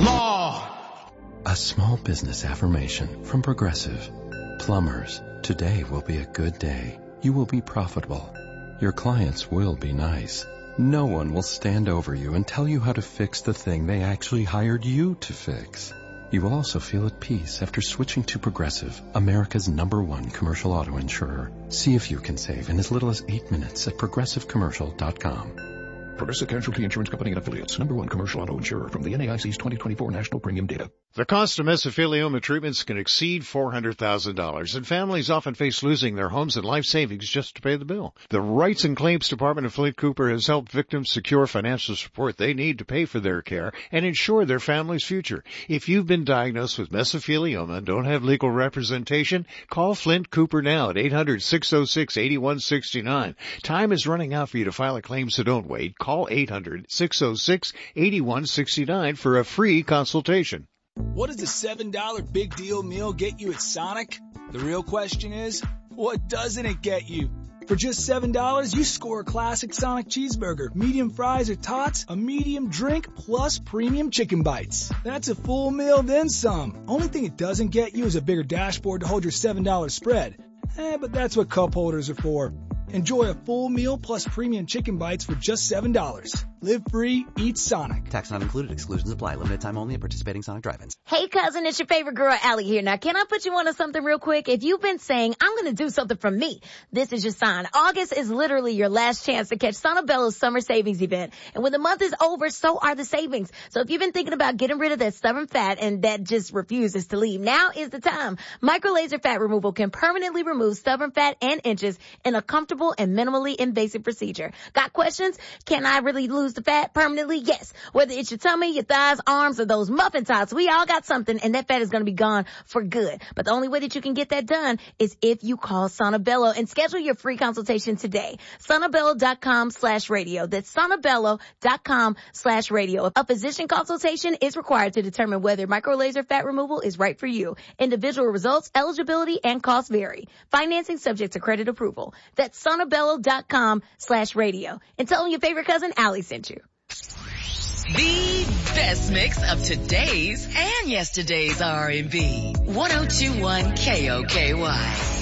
law. A small business affirmation from Progressive. Plumbers, today will be a good day. You will be profitable. Your clients will be nice. No one will stand over you and tell you how to fix the thing they actually hired you to fix. You will also feel at peace after switching to Progressive, America's #1 commercial auto insurer. See if you can save in as little as 8 minutes at progressivecommercial.com. Progressive Casualty Insurance Company and Affiliates, #1 commercial auto insurer from the NAIC's 2024 national premium data. The cost of mesothelioma treatments can exceed $400,000, and families often face losing their homes and life savings just to pay the bill. The Rights and Claims Department of Flint Cooper has helped victims secure financial support they need to pay for their care and ensure their family's future. If you've been diagnosed with mesothelioma and don't have legal representation, call Flint Cooper now at 800-606-8169. Time is running out for you to file a claim, so don't wait. Call 800-606-8169 for a free consultation. What does a $7 big deal meal get you at Sonic? The real question is, what doesn't it get you? For just $7, you score a classic Sonic cheeseburger, medium fries or tots, a medium drink, plus premium chicken bites. That's a full meal, then some. Only thing it doesn't get you is a bigger dashboard to hold your $7 spread. But that's what cup holders are for. Enjoy a full meal plus premium chicken bites for just $7. Live free, eat Sonic. Tax not included. Exclusions apply. Limited time only at participating Sonic drive-ins. Hey, cousin, it's your favorite girl, Allie here. Now, can I put you onto something real quick? If you've been saying, I'm going to do something for me, this is your sign. August is literally your last chance to catch Sonobello's summer savings event. And when the month is over, so are the savings. So if you've been thinking about getting rid of that stubborn fat and that just refuses to leave, now is the time. Micro laser fat removal can permanently remove stubborn fat and inches in a comfortable and minimally invasive procedure. Got questions? Can I really lose the fat permanently? Yes. Whether it's your tummy, your thighs, arms, or those muffin tops, we all got something, and that fat is going to be gone for good. But the only way that you can get that done is if you call Sonobello and schedule your free consultation today. Sonobello.com/radio. That's Sonobello.com/radio. A physician consultation is required to determine whether micro laser fat removal is right for you. Individual results, eligibility, and costs vary. Financing subject to credit approval. That's Sonobello.com/radio. And tell them your favorite cousin Allie sent you. The best mix of today's and yesterday's R&B. 102.1 KOKY.